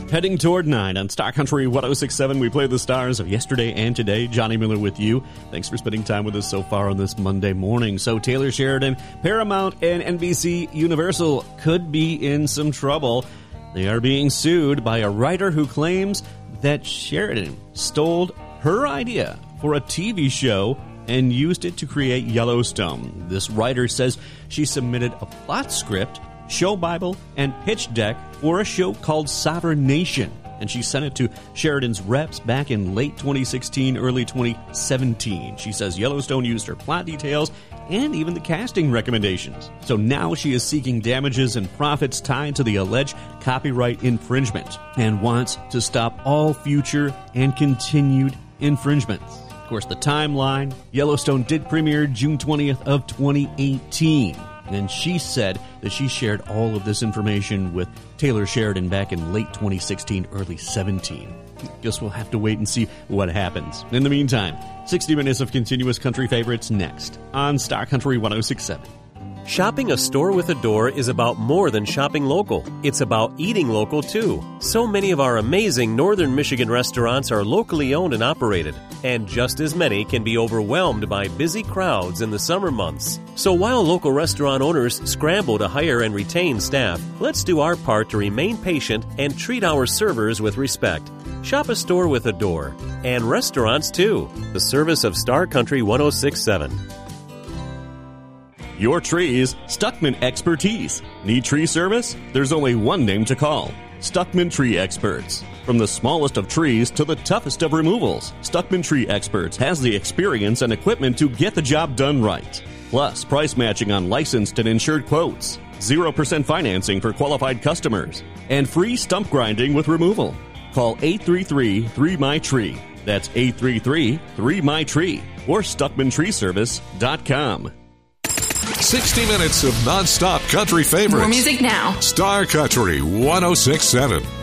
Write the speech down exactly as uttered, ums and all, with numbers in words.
Heading toward nine on Star Country one oh six point seven. We play the stars of yesterday and today. Johnny Miller with you. Thanks for spending time with us so far on this Monday morning. So Taylor Sheridan, Paramount, and N B C Universal could be in some trouble. They are being sued by a writer who claims that Sheridan stole her idea for a T V show and used it to create Yellowstone. This writer says she submitted a plot script, show Bible, and pitch deck for a show called Sovereign Nation, and she sent it to Sheridan's reps back in late twenty sixteen, early twenty seventeen. She says Yellowstone used her plot details and even the casting recommendations. So now she is seeking damages and profits tied to the alleged copyright infringement and wants to stop all future and continued infringements. Of course, the timeline, Yellowstone did premiere June twentieth of twenty eighteen. And she said that she shared all of this information with Taylor Sheridan back in late twenty sixteen, early seventeen. Guess we'll have to wait and see what happens. In the meantime, sixty minutes of continuous country favorites next on Star Country one oh six point seven. Shopping a store with a door is about more than shopping local. It's about eating local, too. So many of our amazing Northern Michigan restaurants are locally owned and operated, and just as many can be overwhelmed by busy crowds in the summer months. So while local restaurant owners scramble to hire and retain staff, let's do our part to remain patient and treat our servers with respect. Shop a store with a door, and restaurants, too. The service of Star Country one oh six point seven. Your trees, Stuckman Expertise. Need tree service? There's only one name to call. Stuckman Tree Experts. From the smallest of trees to the toughest of removals, Stuckman Tree Experts has the experience and equipment to get the job done right. Plus, price matching on licensed and insured quotes, zero percent financing for qualified customers, and free stump grinding with removal. Call eight three three, three M Y tree. That's eight three three, three M Y tree or stuckman tree service dot com. sixty minutes of non-stop country favorites. More music now. Star Country one oh six point seven.